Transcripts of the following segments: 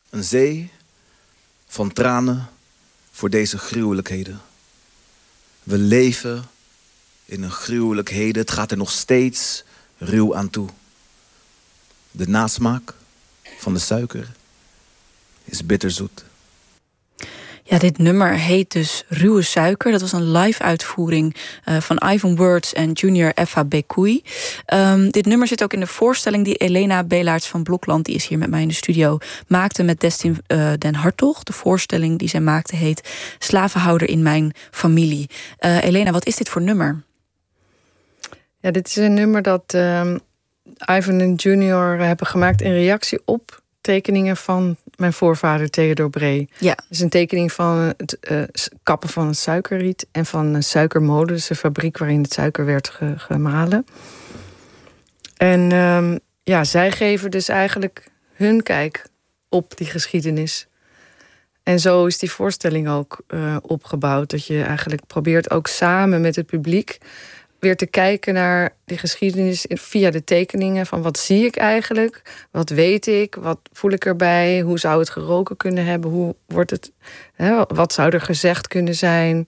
Een zee van tranen voor deze gruwelijkheden. We leven in een gruwelijkheden. Het gaat er nog steeds ruw aan toe. De nasmaak van de suiker is bitterzoet. Ja, dit nummer heet dus Ruwe Suiker. Dat was een live uitvoering van Ivan Words en Junior Effa Bekui. Dit nummer zit ook in de voorstelling die Elena Belaerts van Blokland, die is hier met mij in de studio, maakte met Destin den Hartog. De voorstelling die zij maakte heet Slavenhouder in mijn familie. Elena, wat is dit voor nummer? Ja, dit is een nummer dat Ivan en Junior hebben gemaakt in reactie op tekeningen van mijn voorvader Theodor Bree. Ja. Het is een tekening van het kappen van het suikerriet en van een suikermolen, dus de fabriek waarin het suiker werd gemalen. En zij geven dus eigenlijk hun kijk op die geschiedenis. En zo is die voorstelling ook opgebouwd. Dat je eigenlijk probeert ook samen met het publiek weer te kijken naar de geschiedenis via de tekeningen. Van wat zie ik eigenlijk? Wat weet ik? Wat voel ik erbij? Hoe zou het geroken kunnen hebben? Hoe wordt het? Wat zou er gezegd kunnen zijn?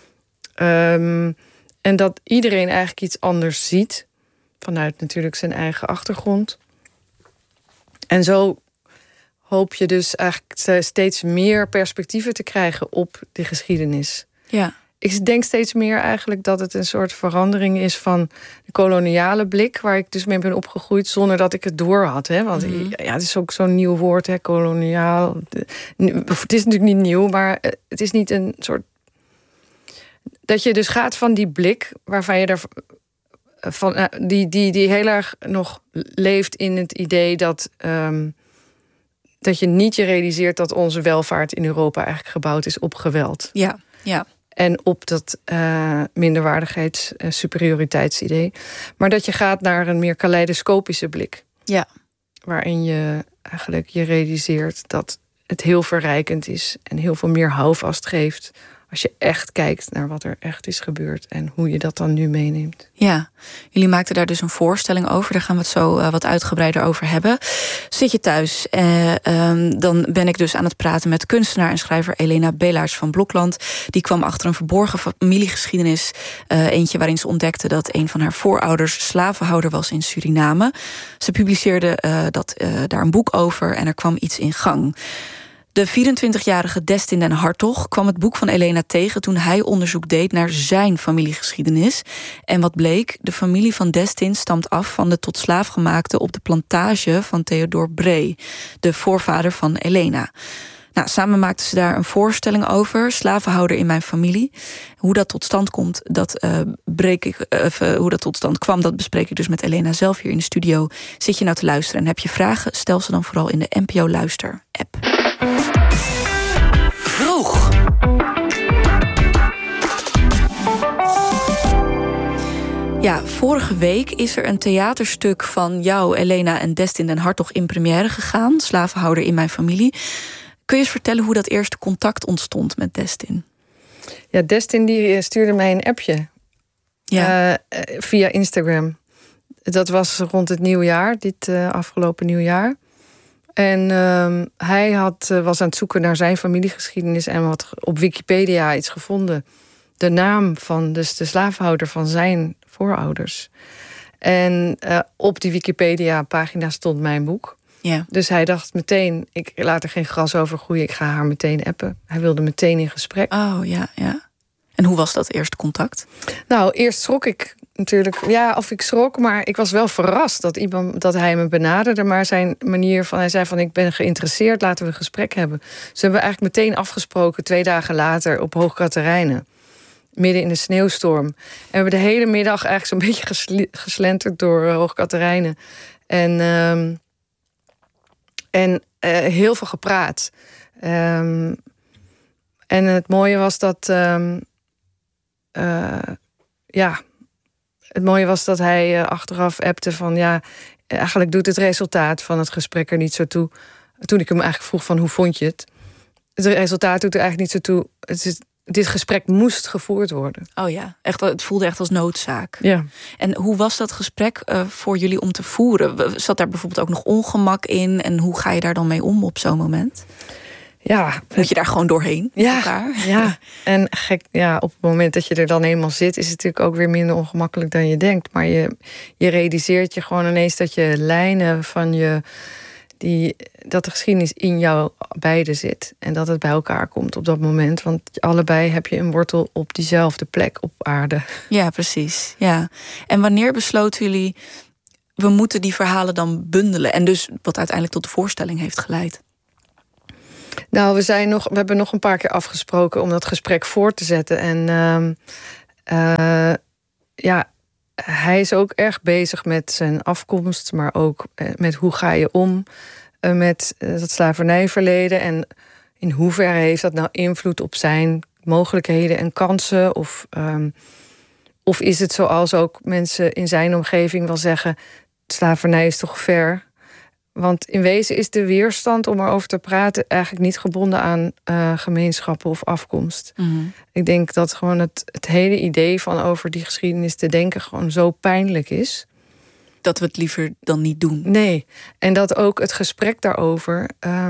En dat iedereen eigenlijk iets anders ziet. Vanuit natuurlijk zijn eigen achtergrond. En zo hoop je dus eigenlijk steeds meer perspectieven te krijgen op de geschiedenis. Ja. Ik denk steeds meer eigenlijk dat het een soort verandering is van de koloniale blik, waar ik dus mee ben opgegroeid zonder dat ik het door had. Hè? Want ja, het is ook zo'n nieuw woord, hè, koloniaal. Het is natuurlijk niet nieuw, maar het is niet een soort. Dat je dus gaat van die blik waarvan je die heel erg nog leeft in het idee dat je niet je realiseert dat onze welvaart in Europa eigenlijk gebouwd is op geweld. Ja, ja. En op dat minderwaardigheids- en superioriteitsidee. Maar dat je gaat naar een meer kaleidoscopische blik. Ja. Waarin je eigenlijk je realiseert dat het heel verrijkend is en heel veel meer houvast geeft als je echt kijkt naar wat er echt is gebeurd en hoe je dat dan nu meeneemt. Ja, jullie maakten daar dus een voorstelling over. Daar gaan we het zo wat uitgebreider over hebben. Zit je thuis, dan ben ik dus aan het praten met kunstenaar en schrijver Elena Belaerts van Blokland. Die kwam achter een verborgen familiegeschiedenis. Eentje waarin ze ontdekte dat een van haar voorouders slavenhouder was in Suriname. Ze publiceerde daar een boek over en er kwam iets in gang. De 24-jarige Destin den Hartog kwam het boek van Elena tegen toen hij onderzoek deed naar zijn familiegeschiedenis. En wat bleek, de familie van Destin stamt af van de tot slaafgemaakte op de plantage van Theodor Bree, de voorvader van Elena. Nou, samen maakten ze daar een voorstelling over, Slavenhouder in mijn familie. Hoe dat tot stand komt, hoe dat tot stand kwam, dat bespreek ik dus met Elena zelf hier in de studio. Zit je nou te luisteren en heb je vragen? Stel ze dan vooral in de NPO Luister app. Vroeg. Ja, vorige week is er een theaterstuk van jou, Elena en Destin den Hartog in première gegaan. Slavenhouder in mijn familie. Kun je eens vertellen hoe dat eerste contact ontstond met Destin? Ja, Destin die stuurde mij een appje. Ja. Via Instagram. Dat was rond het nieuwjaar, dit afgelopen nieuwjaar. En hij was aan het zoeken naar zijn familiegeschiedenis en had op Wikipedia iets gevonden. De naam van dus de slavenhouder van zijn voorouders. En op die Wikipedia-pagina stond mijn boek. Ja. Dus hij dacht meteen, ik laat er geen gras over groeien, ik ga haar meteen appen. Hij wilde meteen in gesprek. Oh, ja, ja. En hoe was dat eerste contact? Nou, eerst schrok ik natuurlijk. Ja, of ik schrok, maar ik was wel verrast dat hij me benaderde. Maar zijn manier van, hij zei van, ik ben geïnteresseerd, laten we een gesprek hebben. Dus hebben we eigenlijk meteen afgesproken 2 dagen later op Hoog Katerijnen. Midden in de sneeuwstorm. En we hebben de hele middag eigenlijk zo'n beetje geslenterd door Hoog Katerijnen. En heel veel gepraat. En het mooie was dat het mooie was dat hij achteraf appte van, ja, eigenlijk doet het resultaat van het gesprek er niet zo toe. Toen ik hem eigenlijk vroeg van, hoe vond je het? Het resultaat doet er eigenlijk niet zo toe. dit gesprek moest gevoerd worden. Oh ja, echt, het voelde echt als noodzaak. Ja. En hoe was dat gesprek voor jullie om te voeren? Zat daar bijvoorbeeld ook nog ongemak in? En hoe ga je daar dan mee om op zo'n moment? Ja, moet je daar gewoon doorheen met elkaar? Ja, en gek, ja, op het moment dat je er dan eenmaal zit, is het natuurlijk ook weer minder ongemakkelijk dan je denkt. Maar je realiseert je gewoon ineens dat je lijnen van dat de geschiedenis in jou beide zit. En dat het bij elkaar komt op dat moment. Want allebei heb je een wortel op diezelfde plek op aarde. Ja, precies. Ja. En wanneer besloten jullie, we moeten die verhalen dan bundelen? En dus wat uiteindelijk tot de voorstelling heeft geleid? Nou, we hebben nog een paar keer afgesproken om dat gesprek voor te zetten. En hij is ook erg bezig met zijn afkomst, maar ook met hoe ga je om met dat slavernijverleden. En in hoeverre heeft dat nou invloed op zijn mogelijkheden en kansen? Of is het zoals ook mensen in zijn omgeving wel zeggen, slavernij is toch ver? Want in wezen is de weerstand om erover te praten eigenlijk niet gebonden aan gemeenschappen of afkomst. Mm-hmm. Ik denk dat gewoon het hele idee van over die geschiedenis te denken gewoon zo pijnlijk is. Dat we het liever dan niet doen. Nee, en dat ook het gesprek daarover,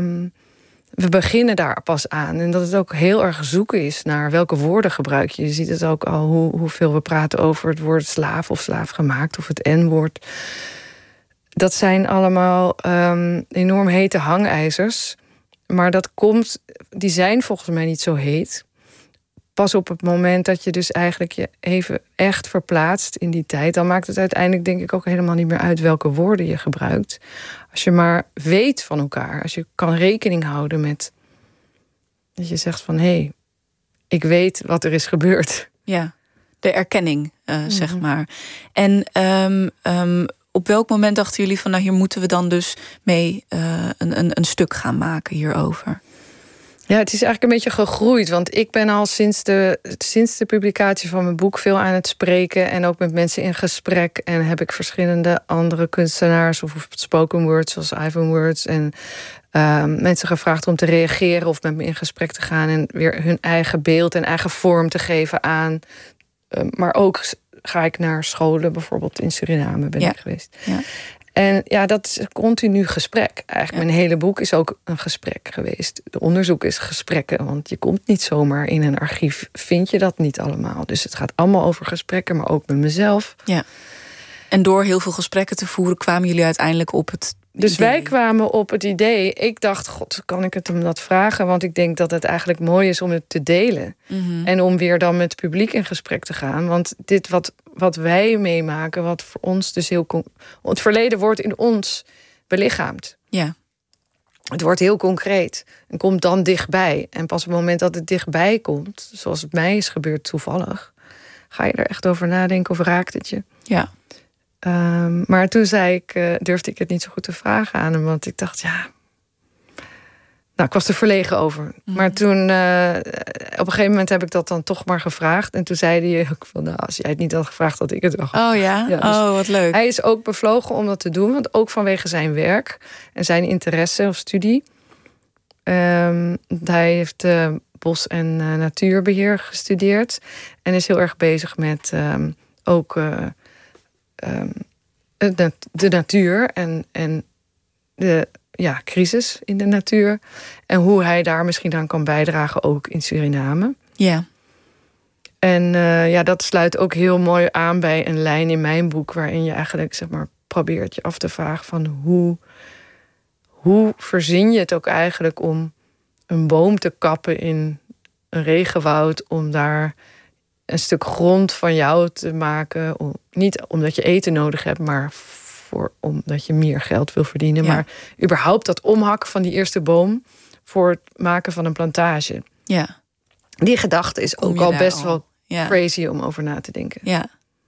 we beginnen daar pas aan. En dat het ook heel erg zoeken is naar welke woorden gebruik je. Je ziet het ook al hoeveel we praten over het woord slaaf of slaafgemaakt of het N-woord. Dat zijn allemaal enorm hete hangijzers. Maar die zijn volgens mij niet zo heet. Pas op het moment dat je dus eigenlijk je even echt verplaatst in die tijd, dan maakt het uiteindelijk denk ik ook helemaal niet meer uit welke woorden je gebruikt. Als je maar weet van elkaar, als je kan rekening houden met dat je zegt van hé, ik weet wat er is gebeurd. Ja, de erkenning, zeg maar. En op welk moment dachten jullie van, nou, hier moeten we dan dus mee een stuk gaan maken hierover? Ja, het is eigenlijk een beetje gegroeid. Want ik ben al sinds de publicatie van mijn boek veel aan het spreken en ook met mensen in gesprek. En heb ik verschillende andere kunstenaars of spoken words zoals Ivan Words en mensen gevraagd om te reageren of met me in gesprek te gaan en weer hun eigen beeld en eigen vorm te geven aan. Maar ook ga ik naar scholen, bijvoorbeeld in Suriname ben ik geweest. Ja. En ja, dat is een continu gesprek. Eigenlijk mijn hele boek is ook een gesprek geweest. De onderzoek is gesprekken, want je komt niet zomaar in een archief. Vind je dat niet allemaal. Dus het gaat allemaal over gesprekken, maar ook met mezelf. Ja. En door heel veel gesprekken te voeren kwamen jullie uiteindelijk op het Dus wij kwamen op het idee. Ik dacht, god, kan ik het hem dat vragen? Want ik denk dat het eigenlijk mooi is om het te delen. Mm-hmm. En om weer dan met het publiek in gesprek te gaan. Want dit wat wij meemaken, wat voor ons dus het verleden wordt in ons belichaamd. Ja. Het wordt heel concreet en komt dan dichtbij. En pas op het moment dat het dichtbij komt, zoals het mij is gebeurd toevallig, ga je er echt over nadenken of raakt het je? Ja. Maar toen durfde ik het niet zo goed te vragen aan hem, want ik dacht, ik was er verlegen over. Mm-hmm. Maar toen, op een gegeven moment heb ik dat dan toch maar gevraagd. En toen zei hij ook van, als jij het niet had gevraagd, had ik het wel gevraagd. Oh ja? Dus wat leuk. Hij is ook bevlogen om dat te doen, want ook vanwege zijn werk en zijn interesse of studie. Hij heeft bos- en natuurbeheer gestudeerd en is heel erg bezig met de natuur en de crisis in de natuur. En hoe hij daar misschien aan kan bijdragen, ook in Suriname. Ja. En dat sluit ook heel mooi aan bij een lijn in mijn boek, waarin je eigenlijk zeg maar probeert je af te vragen van hoe verzin je het ook eigenlijk om een boom te kappen in een regenwoud, om daar een stuk grond van jou te maken. Niet omdat je eten nodig hebt, maar omdat je meer geld wil verdienen. Ja. Maar überhaupt dat omhakken van die eerste boom voor het maken van een plantage. Ja. Die gedachte is ook al best wel crazy om over na te denken. Ja.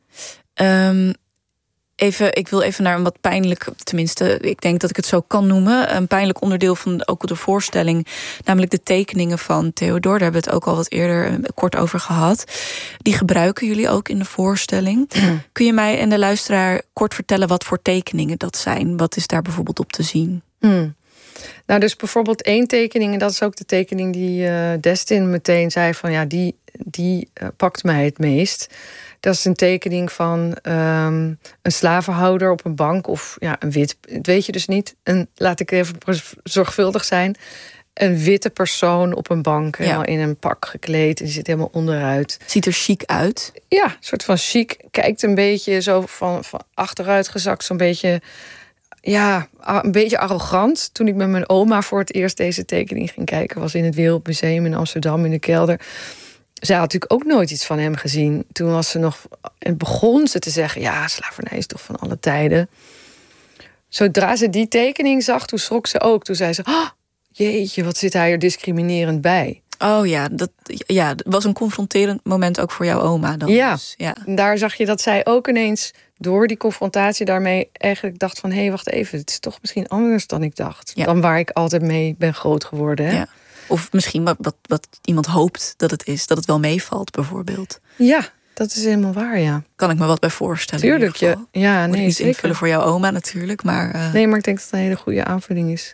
Ik wil even naar een wat pijnlijk, tenminste, ik denk dat ik het zo kan noemen, een pijnlijk onderdeel van ook de voorstelling, namelijk de tekeningen van Theodor. Daar hebben we het ook al wat eerder kort over gehad. Die gebruiken jullie ook in de voorstelling. Kun je mij en de luisteraar kort vertellen wat voor tekeningen dat zijn? Wat is daar bijvoorbeeld op te zien? Nou, dus bijvoorbeeld 1 tekening, en dat is ook de tekening die Destin meteen zei van ja, die pakt mij het meest. Dat is een tekening van een slavenhouder op een bank of ja, een wit, dat weet je dus niet. Laat ik even zorgvuldig zijn. Een witte persoon op een bank, helemaal in een pak gekleed. En die zit helemaal onderuit. Ziet er chic uit. Ja, een soort van chic. Kijkt een beetje zo van achteruit gezakt, zo'n beetje... Ja, een beetje arrogant. Toen ik met mijn oma voor het eerst deze tekening ging kijken, was in het Wereldmuseum in Amsterdam in de kelder. Zij had natuurlijk ook nooit iets van hem gezien. Toen was ze nog en begon ze te zeggen: ja, slavernij is toch van alle tijden. Zodra ze die tekening zag, toen schrok ze ook. Toen zei ze: oh, jeetje, wat zit hij er discriminerend bij. Oh ja, dat was een confronterend moment ook voor jouw oma dan. Ja, dus, ja. En daar zag je dat zij ook ineens door die confrontatie daarmee eigenlijk dacht van hé, wacht even, het is toch misschien anders dan ik dacht. Ja. Dan waar ik altijd mee ben groot geworden. Hè? Ja. Of misschien wat iemand hoopt dat het is, dat het wel meevalt bijvoorbeeld. Ja, dat is helemaal waar, ja. Kan ik me wat bij voorstellen. Tuurlijk, ja. Ja, Moet nee, niet zeker. invullen voor jouw oma natuurlijk, maar... Nee, maar ik denk dat het een hele goede aanvulling is.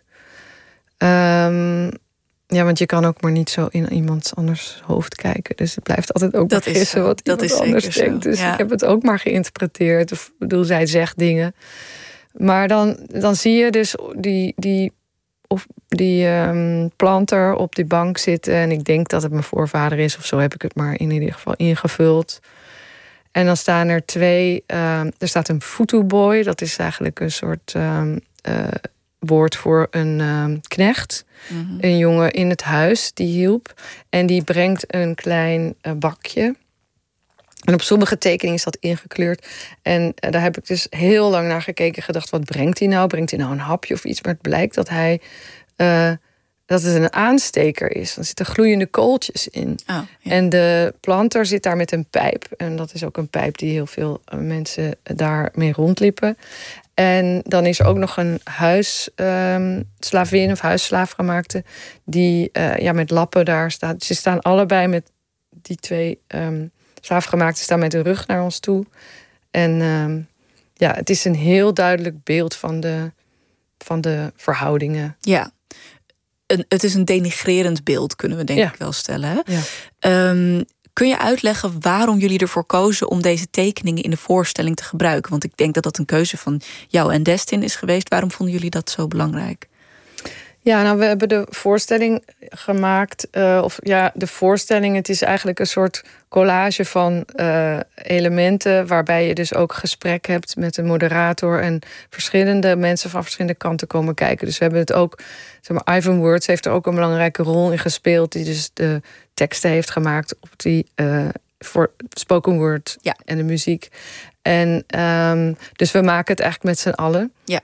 Ja, want je kan ook maar niet zo in iemand anders hoofd kijken. Dus het blijft altijd ook maar gissen wat iemand anders denkt. Dus ik heb het ook maar geïnterpreteerd. Of ik bedoel, zij zegt dingen. Maar dan zie je dus die planter op die bank zitten. En ik denk dat het mijn voorvader is. Of zo heb ik het maar in ieder geval ingevuld. En dan staan er 2... er staat een futuboy. Dat is eigenlijk een soort... woord voor een knecht. Mm-hmm. Een jongen in het huis die hielp. En die brengt een klein bakje. En op sommige tekeningen is dat ingekleurd. En daar heb ik dus heel lang naar gekeken. Gedacht, wat brengt hij nou? Brengt hij nou een hapje of iets? Maar het blijkt dat hij... dat het een aansteker is. Er zitten gloeiende kooltjes in. Oh, ja. En de planter zit daar met een pijp. En dat is ook een pijp die heel veel mensen daarmee rondliepen. En dan is er ook nog een huisslavin of huisslaafgemaakte die met lappen daar staat. Ze staan allebei met die 2 slaafgemaakten staan met de rug naar ons toe. En het is een heel duidelijk beeld van de verhoudingen. Ja. Het is een denigrerend beeld, kunnen we denk ik wel stellen. Hè? Ja. Kun je uitleggen waarom jullie ervoor kozen om deze tekeningen in de voorstelling te gebruiken? Want ik denk dat dat een keuze van jou en Destin is geweest. Waarom vonden jullie dat zo belangrijk? Ja, nou, we hebben de voorstelling gemaakt. De voorstelling, het is eigenlijk een soort collage van elementen, waarbij je dus ook gesprek hebt met een moderator en verschillende mensen van verschillende kanten komen kijken. Dus we hebben het ook, zeg maar, Ivan Words heeft er ook een belangrijke rol in gespeeld, die dus de teksten heeft gemaakt op die voor spoken word en de muziek. En dus we maken het eigenlijk met z'n allen. Ja.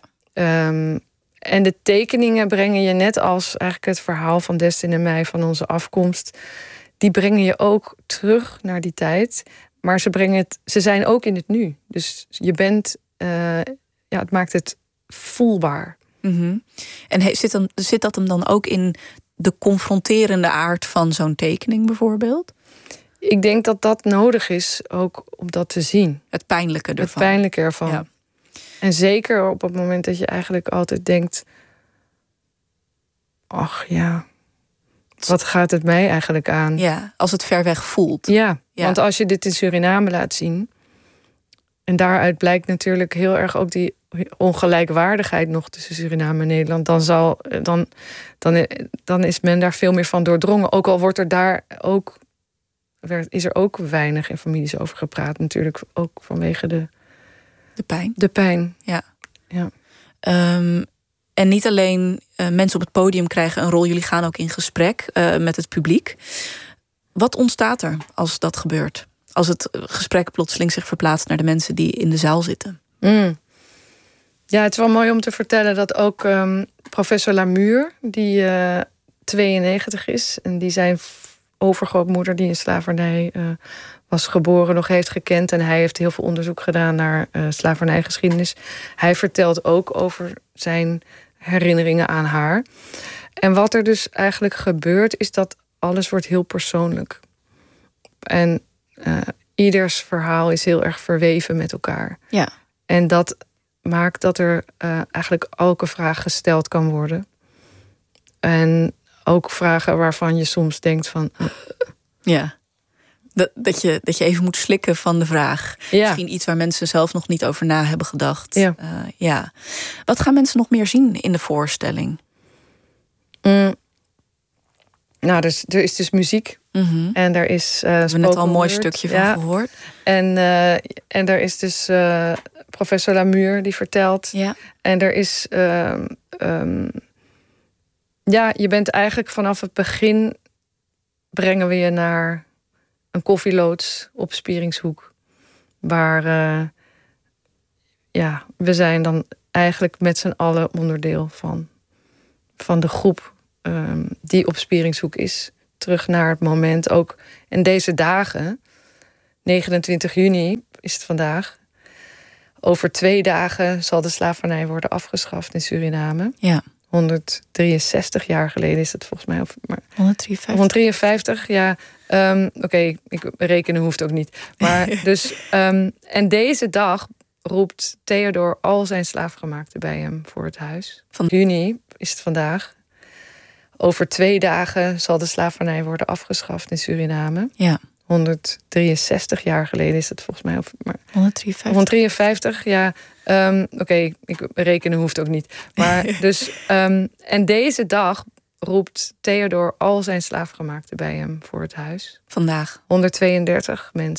En de tekeningen brengen je, net als eigenlijk het verhaal van Destin en mij van onze afkomst, die brengen je ook terug naar die tijd. Maar ze zijn ook in het nu. Dus je bent, het maakt het voelbaar. Mm-hmm. En zit dat hem dan ook in de confronterende aard van zo'n tekening bijvoorbeeld? Ik denk dat dat nodig is ook om dat te zien. Het pijnlijke ervan. Het pijnlijke ervan. Ja. En zeker op het moment dat je eigenlijk altijd denkt, ach ja, wat gaat het mij eigenlijk aan? Ja, als het ver weg voelt. Ja, want als je dit in Suriname laat zien, en daaruit blijkt natuurlijk heel erg ook die ongelijkwaardigheid nog tussen Suriname en Nederland, dan is men daar veel meer van doordrongen. Ook al wordt er daar ook, is er ook weinig in families over gepraat, natuurlijk ook vanwege de pijn. De pijn. Ja. En niet alleen mensen op het podium krijgen een rol, jullie gaan ook in gesprek met het publiek. Wat ontstaat er als dat gebeurt? Als het gesprek plotseling zich verplaatst naar de mensen die in de zaal zitten? Ja, het is wel mooi om te vertellen dat ook professor Lamuur, die 92 is, en die zijn overgrootmoeder, die in slavernij was geboren, nog heeft gekend. En hij heeft heel veel onderzoek gedaan naar slavernijgeschiedenis. Hij vertelt ook over zijn herinneringen aan haar. En wat er dus eigenlijk gebeurt, is dat alles wordt heel persoonlijk. En ieders verhaal is heel erg verweven met elkaar. Ja. En dat maakt dat er eigenlijk elke vraag gesteld kan worden. En ook vragen waarvan je soms denkt van... Ja, dat je even moet slikken van de vraag. Ja. Misschien iets waar mensen zelf nog niet over na hebben gedacht. Ja. Ja. Wat gaan mensen nog meer zien in de voorstelling? Nou, er is dus muziek. En er is we hebben net al een mooi stukje van gehoord. En er is dus professor Lamuur die vertelt. Ja. En er is... je bent eigenlijk vanaf het begin... brengen we je naar een koffieloods op Spieringshoek. Waar we zijn dan eigenlijk met z'n allen onderdeel van de groep die op Spieringshoek is. Terug naar het moment ook. En deze dagen, 29 juni is het vandaag. Over 2 dagen zal de slavernij worden afgeschaft in Suriname. Ja. 163 jaar geleden is het volgens mij. 153, ja. Oké, rekenen hoeft ook niet. Maar dus, en deze dag roept Theodor al zijn slaafgemaakten bij hem voor het huis. Van juni is het vandaag. Over 2 dagen zal de slavernij worden afgeschaft in Suriname. Ja. 163 jaar geleden is het volgens mij. 153, ja. Oké, rekenen hoeft ook niet. Maar dus, en deze dag roept Theodor al zijn slaafgemaakten bij hem voor het huis. Vandaag. 132 mensen.